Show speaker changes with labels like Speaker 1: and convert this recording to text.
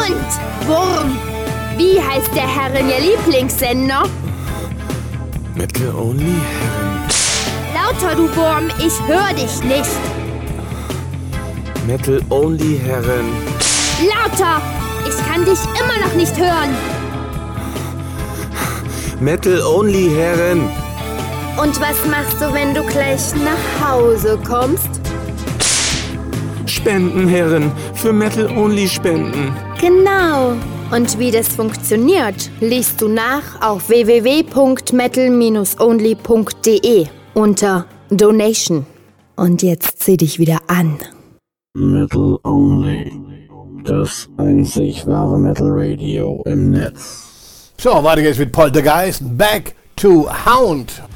Speaker 1: Hund, Wurm. Wie heißt der Herren Ihr Lieblingssender?
Speaker 2: Metal Only Herren.
Speaker 1: Lauter, du Wurm, ich hör dich nicht.
Speaker 2: Metal Only Herren.
Speaker 1: Lauter, ich kann dich immer noch nicht hören.
Speaker 2: Metal Only Herren.
Speaker 1: Und was machst du, wenn du gleich nach Hause kommst?
Speaker 2: Spenden, Herren. Für Metal Only spenden.
Speaker 1: Genau. Und wie das funktioniert, liest du nach auf www.metal-only.de unter Donation. Und jetzt zieh dich wieder an.
Speaker 3: Metal Only. Das einzig wahre Metal Radio im Netz.
Speaker 4: So, weiter geht's mit Poltergeist. Back to Hound.